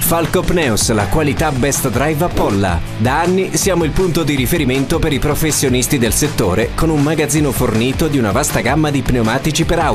Falco Pneus, la qualità Best Drive a Polla. Da anni siamo il punto di riferimento per i professionisti del settore, con un magazzino fornito di una vasta gamma di pneumatici per auto,